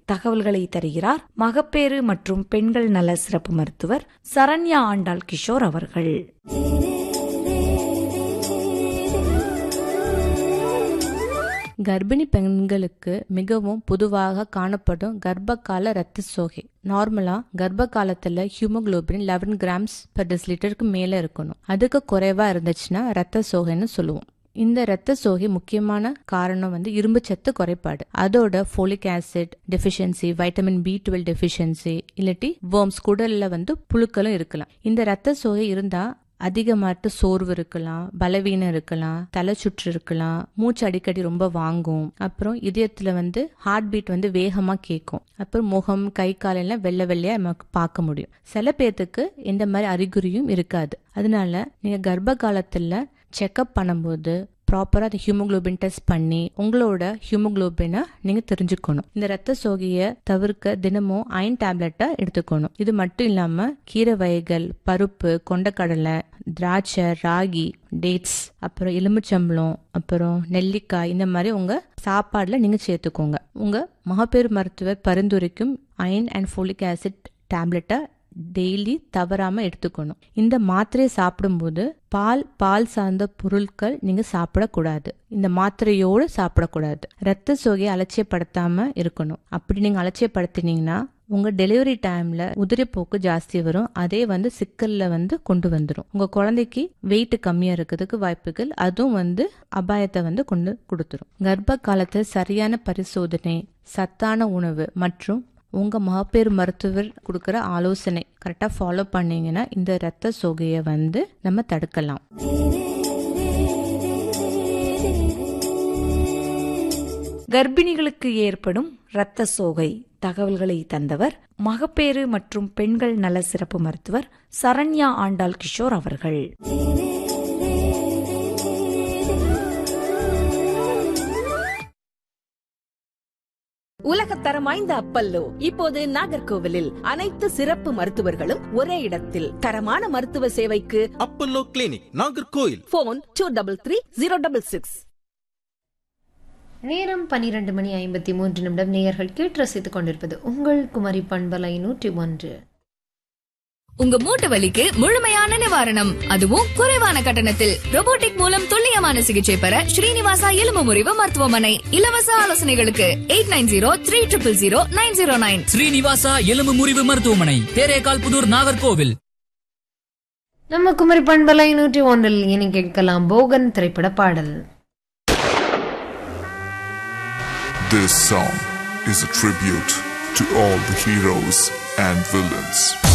தகவல்களை தருகிறார் மகப்பேறு மற்றும் பெண்கள் நல சிறப்பு மருத்துவர் சரண்யா ஆண்டாள் கிஷோர் அவர்கள். கர்ப்பிணி பெண்களுக்கு மிகவும் பொதுவாக காணப்படும் கர்ப்பகால இரத்த சோகை. நார்மலா கர்ப்ப காலத்துல ஹீமோகுளோபின் 11 கிராம்ஸ் பெர் டெசிலிட்டருக்கு மேல இருக்கணும். அதுக்கு குறைவா இருந்துச்சுன்னா இரத்த சோகைன்னு சொல்லுவோம். இந்த இரத்த சோகை முக்கியமான காரணம் இரும்பு சத்து குறைபாடு. அதோட folic acid deficiency, vitamin B12 deficiency, இல்லாட்டி வேர்ம்ஸ் குடல்ல புழுக்களும் இருக்கலாம். இந்த இரத்த சோகை இருந்தா அதிகமாட்டு சோர்வு இருக்கலாம், பலவீனம் இருக்கலாம், தலை சுற்று இருக்கலாம், மூச்சு அடிக்கடி ரொம்ப வாங்கும், அப்புறம் இதயத்துல ஹார்ட் பீட் வேகமா கேட்கும், அப்புறம் முகம் கை காலெல்லாம் வெள்ளை வெள்ளையா நமக்கு பார்க்க முடியும். சில பேர்த்துக்கு இந்த மாதிரி அறிகுறியும் இருக்காது. அதனால நீங்க கர்ப்ப காலத்துல செக்அப் பண்ணும்போது ப்ராப்பரா அந்த ஹீமோகுளோபின் டெஸ்ட் பண்ணி உங்களோட ஹீமோகுளோபினை நீங்க தெரிஞ்சுக்கணும். இந்த ரத்த சோகையை தவிர்க்க தினமும் அயன் டேப்லெட்டை எடுத்துக்கணும். இது மட்டும் இல்லாம கீரை வகைகள், பருப்பு, கொண்டக்கடலை, திராட்சை, ராகி, டேட்ஸ், அப்புறம் எலுமிச்சம்பழம், அப்புறம் நெல்லிக்காய், இந்த மாதிரி உங்க சாப்பாடுல நீங்க சேர்த்துக்கோங்க. உங்க மகப்பேறு மருத்துவர் பரிந்துரைக்கும் iron and folic acid டேப்லெட்டை daily தவறாம எடுத்துக்கணும். இந்த மாத்திரையை சாப்பிடும்போது பால் சார்ந்த பொருட்கள் நீங்க சாப்பிடக்கூடாது. இந்த மாத்திரையோடு சாப்பிடக்கூடாது. ரத்த சோகையை அலட்சியப்படுத்தாம இருக்கணும். அப்படி நீங்க அலட்சியப்படுத்தினீங்கன்னா உங்க டெலிவரி டைம்ல உதிரிப்போக்கு ஜாஸ்தி வரும். அதே சிக்கல்ல கொண்டு வந்துடும். உங்க குழந்தைக்கு வெயிட் கம்மியா இருக்கிறதுக்கு வாய்ப்புகள், அதுவும் அபாயத்தை கொண்டு கொடுத்துரும். கர்ப்ப காலத்துல சரியான பரிசோதனை, சத்தான உணவு மற்றும் உங்க மகப்பேறு மருத்துவர் கொடுக்கிற ஆலோசனை கரெக்டா ஃபாலோ பண்ணீங்கன்னா இந்த இரத்த சோகையை நம்ம தடுக்கலாம். கர்ப்பிணிகளுக்கு ஏற்படும் இரத்த சோகை தகவல்களை தந்தவர் மகப்பேறு மற்றும் பெண்கள் நல சிறப்பு மருத்துவர் சரண்யா ஆண்டாள் கிஷோர் அவர்கள். உலகத்தரம் வாய்ந்த அப்பல்லோ இப்போது நாகர்கோவிலில். அனைத்து சிறப்பு மருத்துவர்களும் ஒரே இடத்தில். தரமான மருத்துவ சேவைக்கு அப்பல்லோ கிளினிக், நாகர்கோவில். போன் 233066. நேரம் 12:53. நேயர்கள் கேட்டு ரசித்துக் கொண்டிருப்பது உங்கள் குமரி பண்பலை 101. உங்க மூட்டு வலிக்கு முழுமையான நிவாரணம், அதுவும் குறைவான கட்டணத்தில். ரோபோட்டிக் மூலம் துல்லியமான சிகிச்சை பெற ஸ்ரீனிவாசா எலும்பு முறிவு மருத்துவமனை. இலவச ஆலோசனைகளுக்கு 8903000909. ஸ்ரீனிவாசா எலும்பு முறிவு மருத்துவமனை, தேரேகால் புதூர், நாகர்கோவில். நம்ம குமரி பண்பலை 101 இனி கேட்கலாம் போகன் திரைப்பட பாடல். This song is a tribute to all the heroes and villains.